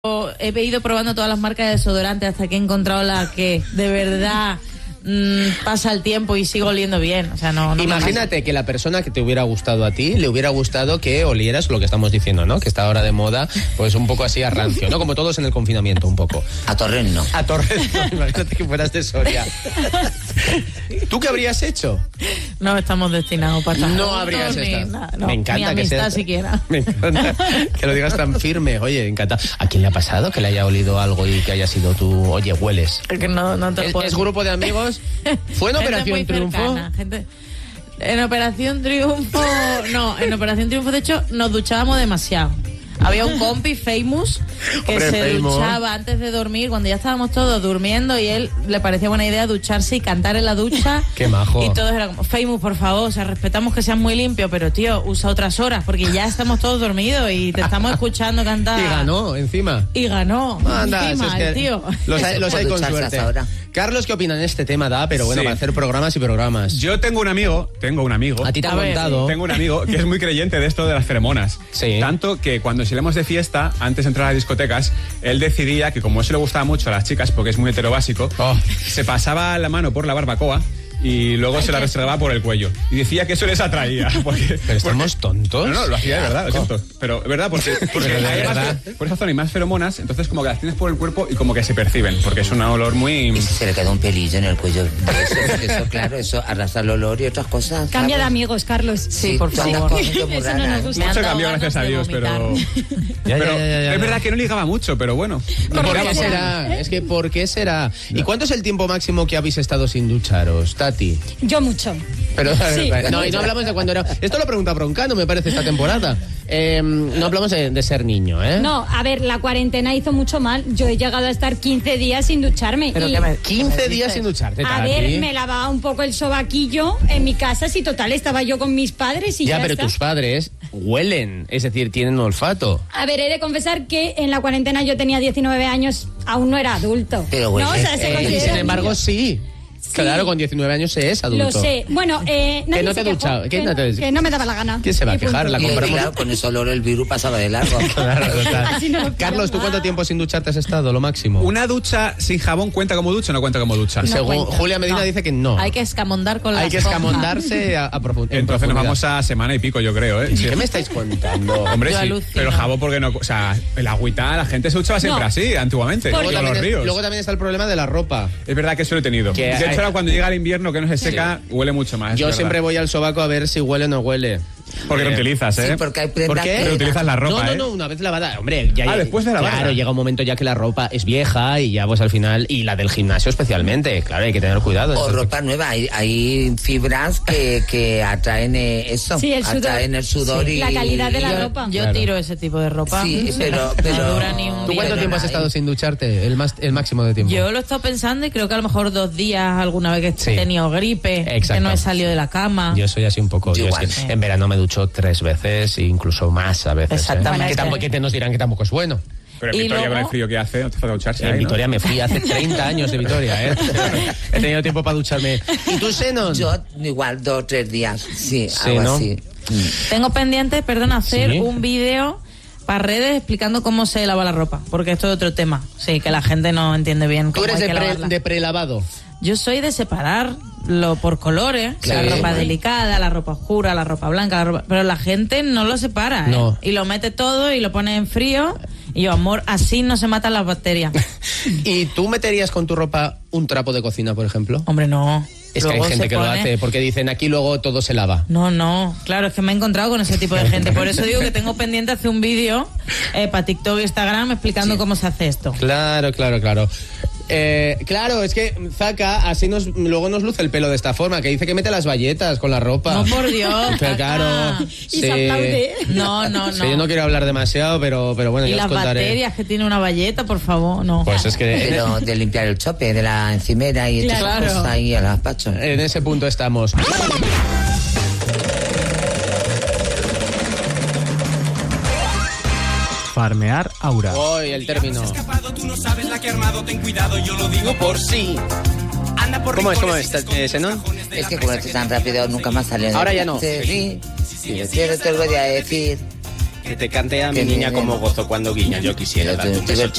he ido probando todas las marcas de desodorante hasta que he encontrado la que de verdad pasa el tiempo y sigo oliendo bien. O sea, no Imagínate que la persona que te hubiera gustado a ti, le hubiera gustado que olieras lo que estamos diciendo, ¿no? Que está ahora de moda, pues un poco así a rancio, ¿no? Como todos en el confinamiento, un poco. A Torrent, A Torrent, imagínate que fueras de Soria. ¿Tú qué habrías hecho? No estamos destinados para estar No habrías estado. Me encanta ni amistad que sea, siquiera. Me encanta que lo digas tan firme. Oye, encanta. ¿A quién le ha pasado que le haya olido algo y que haya sido tú? Oye, hueles. Es que no te puedo. ¿Es grupo de amigos? ¿Fue en Operación Triunfo? Cercana, en Operación Triunfo, no, en Operación Triunfo de hecho nos duchábamos demasiado. Había un compi famous que se duchaba antes de dormir, cuando ya estábamos todos durmiendo y él le parecía buena idea ducharse y cantar en la ducha. Qué majo. Y todos eran como, famous, por favor, o sea, respetamos que seas muy limpio, pero tío, usa otras horas porque ya estamos todos dormidos y te estamos escuchando cantar. Y ganó, encima. Anda, encima, es que tío. Los hay con suerte. Carlos, ¿qué opinan de este tema? Pero bueno, para hacer programas y programas. Yo tengo un amigo. A ti te ha contado. Tengo un amigo que es muy creyente de esto de las feromonas. Sí. Tanto que cuando salimos de fiesta, antes de entrar a las discotecas, él decidía que como eso le gustaba mucho a las chicas, porque es muy heterobásico, se pasaba la mano por la barbacoa y luego se la reservaba por el cuello. Y decía que eso les atraía. Pero estamos tontos. No, lo hacía de verdad, lo siento. Pero, ¿verdad? Porque de verdad. Por esa zona hay más feromonas, entonces como que las tienes por el cuerpo y como que se perciben, porque es un olor muy... Y se le queda un pelillo en el cuello. Eso claro, eso arrastra el olor y otras cosas. Cambia de amigos, Carlos. Sí, por favor. Eso no nos gusta. Mucho cambió, gracias a Dios, pero... Ya. Es verdad que no ligaba mucho, pero bueno. ¿Por qué será? Es que ¿por qué será? ¿Y cuánto es el tiempo máximo que habéis estado sin ducharos, Tati? Yo mucho. Pero Sí. no, y no hablamos de cuando era... Esto lo pregunta Broncano, me parece, esta temporada. No hablamos de ser niño, ¿eh? No, a ver, la cuarentena hizo mucho mal. Yo he llegado a estar 15 días sin ducharme. Pero y, 15 días sin ducharte, a Tati. ver, me lavaba un poco el sobaquillo en mi casa, si total estaba yo con mis padres y ya pero está. tus padres huelen, es decir, tienen olfato. A ver, he de confesar que en la cuarentena yo tenía 19 años, aún no era adulto. Pero bueno, ¿no? O sea, se Y considera sin embargo, niño. sí. Claro, con 19 años se es adulto. Lo sé. Bueno, que no te duchaba. Que no me daba la gana. ¿Quién se va a quejar? La y compramos. claro, con ese olor el virus pasaba de largo. Claro. Así no lo Carlos, ¿tú cuánto tiempo sin ducharte has estado? Lo máximo. ¿Una ducha sin jabón cuenta como ducha o no cuenta como ducha? Según cuenta. Julia Medina dice que no. Hay que escamondar con la Hay que escamondarse a profundidad. Entonces nos vamos a semana y pico, yo creo, ¿eh? Sí. ¿Qué me estáis contando? Hombre, Yo sí, alucino. pero jabón porque no... O sea, el agüita, la gente se duchaba siempre No. así, antiguamente, Porque- con los ríos. Luego también está el problema de la ropa. Es verdad que eso lo he tenido. Que De hecho, hay- ahora cuando llega el invierno que no se seca, huele mucho más. Yo es siempre verdad. voy al sobaco a ver si huele o no huele. Porque lo utilizas, ¿eh? Sí, porque hay prendas. ¿Por qué? Pero utilizas la ropa, No, ¿eh? una vez lavada. Hombre, ya después de lavarla. Claro, llega un momento ya que la ropa es vieja y ya pues al final, y la del gimnasio especialmente, claro, hay que tener cuidado. O ropa nueva, hay fibras que atraen eso, Sí, el sudor. atraen el sudor Sí, y la calidad de la Yo ropa. Yo tiro ese tipo de ropa. Sí, pero- No dura ni un ¿Tú día. cuánto tiempo has estado sin ducharte? El máximo de tiempo. Yo lo he estado pensando y creo que a lo mejor 2 días alguna vez que Sí. he tenido gripe, Exacto. que no he salido de la cama. Yo soy así un poco. Yo Yo es igual. que en verano me ducho 3 veces, incluso más a veces. Exactamente. Que te nos dirán que tampoco es bueno. Pero en Y Vitoria, luego- con el frío que hace, no te falta ducharse En ahí, ¿no? Vitoria me fui hace 30 años de Vitoria, ¿eh? He tenido tiempo para ducharme. ¿Y tú, Zenon? yo igual 2 o 3 días, sí, Sí, algo ¿no? así. Tengo pendiente, perdón, hacer Sí. un vídeo para redes explicando cómo se lava la ropa, porque esto es otro tema. Sí, que la gente no entiende bien Tú cómo eres hay de, que lavarla. de prelavado. Yo soy de separarlo por colores, Claro. la ropa delicada, la ropa oscura, la ropa blanca, pero la gente no lo separa, ¿eh? No. Y lo mete todo y lo pone en frío. Y yo, amor, así no se matan las bacterias. ¿Y tú meterías con tu ropa un trapo de cocina, por ejemplo? Hombre, no. Es que hay Luego gente se que lo pone- hace porque dicen aquí luego todo se lava. No, claro, es que me he encontrado con ese tipo de gente. Por eso digo que tengo pendiente hacer un vídeo para TikTok e Instagram explicando cómo se hace esto. Claro. Claro, es que Zaka así luego nos luce el pelo de esta forma, que dice que mete las bayetas con la ropa. No, por Dios. Claro. Y se aplaude. No. Sí, yo no quiero hablar demasiado, pero bueno, Y ya las os contaré. bacterias que tiene una bayeta, por favor, no. Pues es que Pero de limpiar el chope de la encimera y todas esas Claro. cosas ahí a las pachos. en ese punto estamos. Farmear Aura. Hoy el término. Tú no sabes la que ha armado, ten cuidado, yo lo digo por sí. Anda por ¿Cómo es, rincones y Senón? Es que como esto tan rápido nunca más salió. Ahora ya no. Sí, si lo quiero te lo voy a decir. Que te cante a mi niña como gozo cuando guiña. Yo quisiera darte un beso